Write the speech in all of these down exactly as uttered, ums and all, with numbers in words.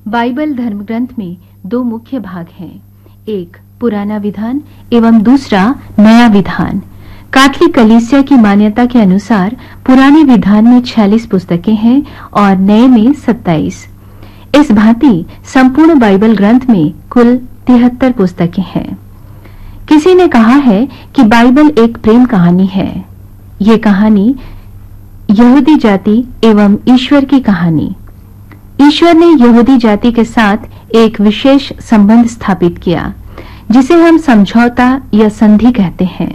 Bible धर्म ग्रंथ में दो मुख्य भाग हैं, एक पुराना विधान एवं दूसरा नया विधान। कैथोलिक कलीसिया की मान्यता के अनुसार पुराने विधान में छियालीस पुस्तकें हैं और नए में सत्ताईस। इस भांति संपूर्ण बाइबल ग्रंथ में कुल तिहत्तर पुस्तकें हैं। किसी ने कहा है कि बाइबल एक प्रेम कहानी है। ये कहानी यहूदी जाति एवं ईश्वर की कहानी। ईश्वर ने यहूदी जाति के साथ एक विशेष संबंध स्थापित किया, जिसे हम समझौता या संधि कहते हैं।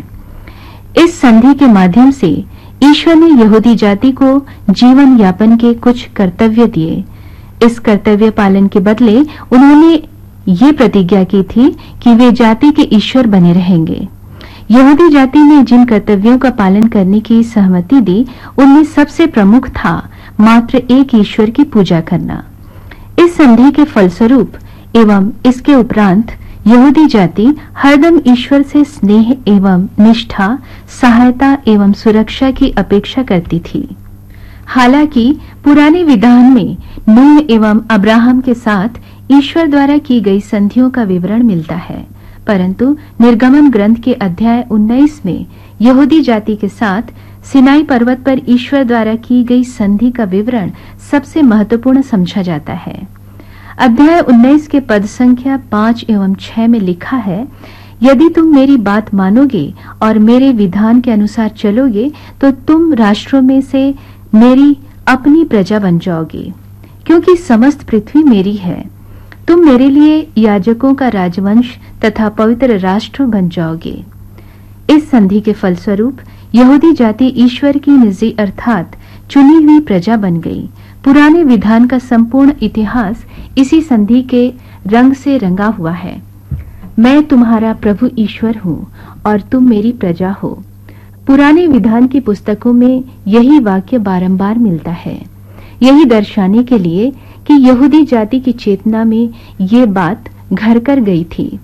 इस संधि के माध्यम से ईश्वर ने यहूदी जाति को जीवन यापन के कुछ कर्तव्य दिए। इस कर्तव्य पालन के बदले उन्होंने ये प्रतिज्ञा की थी कि वे जाति के ईश्वर बने रहेंगे। यहूदी जाति ने जिन कर्तव्यों का पालन करने की सहमति दी, उनमें सबसे प्रमुख था मात्र एक ईश्वर की पूजा करना। इस संधि के फलस्वरूप एवं इसके उपरांत यहूदी जाति हरदम ईश्वर से स्नेह एवं निष्ठा, सहायता एवं सुरक्षा की अपेक्षा करती थी। हालांकि पुराने विधान में नूह एवं अब्राहम के साथ ईश्वर द्वारा की गई संधियों का विवरण मिलता है, परंतु निर्गमन ग्रंथ के अध्याय उन्नीस में यहूदी जाति के साथ सिनाई पर्वत पर ईश्वर द्वारा की गई संधि का विवरण सबसे महत्वपूर्ण समझा जाता है। अध्याय उन्नीस के पद संख्या पांच एवं छह में लिखा है, यदि तुम मेरी बात मानोगे और मेरे विधान के अनुसार चलोगे तो तुम राष्ट्रों में से मेरी अपनी प्रजा बन जाओगे, क्योंकि समस्त पृथ्वी मेरी है। तुम मेरे लिए याजकों का राजवंश तथा पवित्र राष्ट्र बन जाओगे। इस संधि के फलस्वरूप यहूदी जाति ईश्वर की निजी अर्थात चुनी हुई प्रजा बन गई। पुराने विधान का संपूर्ण इतिहास इसी संधि के रंग से रंगा हुआ है। मैं तुम्हारा प्रभु ईश्वर हूँ और तुम मेरी प्रजा हो। पुराने विधान की पुस्तकों में यही वाक्य बारंबार मिलता है, यही दर्शाने के लिए कि यहूदी जाति की चेतना में ये बात घर कर गई थी।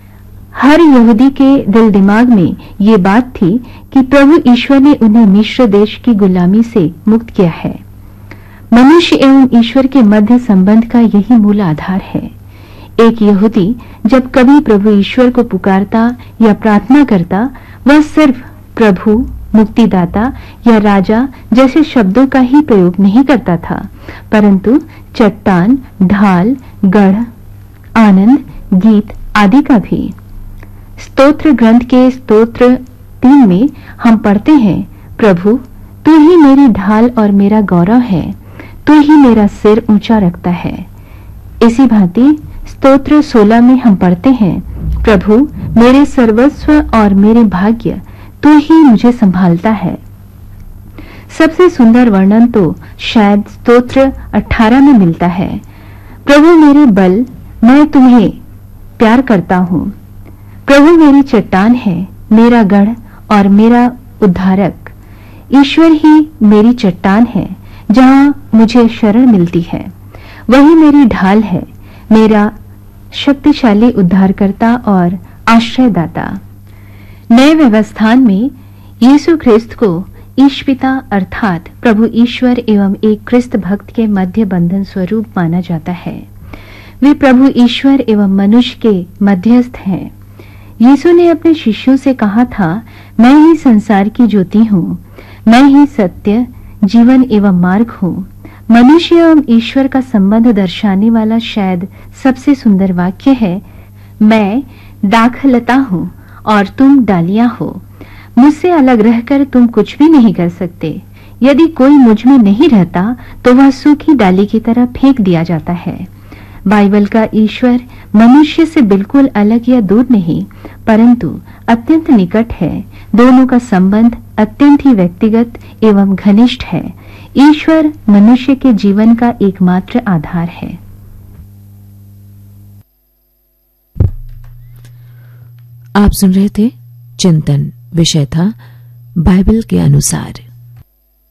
हर यहूदी के दिल दिमाग में ये बात थी कि प्रभु ईश्वर ने उन्हें मिस्र देश की गुलामी से मुक्त किया है। मनुष्य एवं ईश्वर के मध्य संबंध का यही मूल आधार है। एक यहूदी जब कभी प्रभु ईश्वर को पुकारता या प्रार्थना करता, वह सिर्फ प्रभु, मुक्तिदाता या राजा जैसे शब्दों का ही प्रयोग नहीं करता था, परंतु चट्टान, ढाल, गढ़, आनंद, गीत आदि का भी। स्तोत्र ग्रंथ के स्तोत्र तीन में हम पढ़ते हैं, प्रभु तू ही मेरी ढाल और मेरा गौरव है, तू ही मेरा सिर ऊंचा रखता है। इसी भांति स्तोत्र सोलह में हम पढ़ते हैं, प्रभु मेरे सर्वस्व और मेरे भाग्य, तू ही मुझे संभालता है। सबसे सुंदर वर्णन तो शायद स्तोत्र अठारह में मिलता है, प्रभु मेरे बल, मैं तुम्हें प्यार करता हूँ। प्रभु मेरी चट्टान है, मेरा गढ़ और मेरा उद्धारक। ईश्वर ही मेरी चट्टान है, जहाँ मुझे शरण मिलती है। वही मेरी ढाल है, मेरा शक्तिशाली उद्धारकर्ता और आश्रयदाता। नए व्यवस्थान में यीशु ख्रिस्त को ईश पिता अर्थात प्रभु ईश्वर एवं एक ख्रिस्त भक्त के मध्य बंधन स्वरूप माना जाता है। वे प्रभु ईश्वर एवं मनुष्य के मध्यस्थ हैं। यीशु ने अपने शिष्यों से कहा था, मैं ही संसार की ज्योति हूँ, मैं ही सत्य, जीवन एवं मार्ग हूँ। मनुष्य एवं ईश्वर का संबंध दर्शाने वाला शायद सबसे सुंदर वाक्य है, मैं दाखलता हूँ और तुम डालियां हो। मुझसे अलग रहकर तुम कुछ भी नहीं कर सकते। यदि कोई मुझ में नहीं रहता तो वह सूखी डाली की तरह फेंक दिया जाता है। बाइबल का ईश्वर मनुष्य से बिल्कुल अलग या दूर नहीं, परंतु अत्यंत निकट है। दोनों का संबंध अत्यंत ही व्यक्तिगत एवं घनिष्ठ है। ईश्वर मनुष्य के जीवन का एकमात्र आधार है। आप सुन रहे थे चिंतन। विषय था बाइबल के अनुसार।